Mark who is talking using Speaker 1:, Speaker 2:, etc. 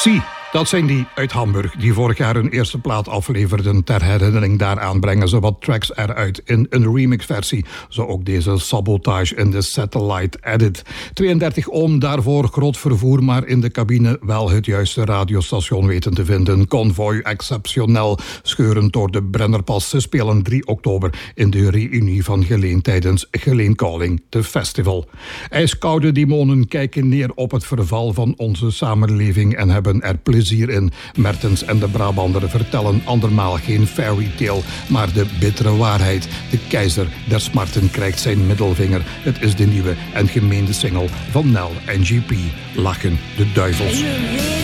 Speaker 1: Zie, dat zijn die uit Hamburg die vorig jaar hun eerste plaat afleverden. Ter herinnering daaraan brengen ze wat tracks eruit in een remixversie. Zo ook deze Sabotage in de Satellite Edit. 32 ohm, daarvoor groot vervoer, maar in de cabine wel het juiste radiostation weten te vinden. Convoy exceptioneel, scheurend door de Brennerpas. Ze spelen 3 oktober in de reunie van Geleen tijdens Geleen Calling, de festival. IJskoude demonen kijken neer op het verval van onze samenleving en hebben er plezier in. Mertens en de Brabander vertellen andermaal geen fairy tale, maar de bittere waarheid. De keizer der smarten krijgt zijn middelvinger. Het is de nieuwe en gemeende single van Nel en GP. Lachen de duivels.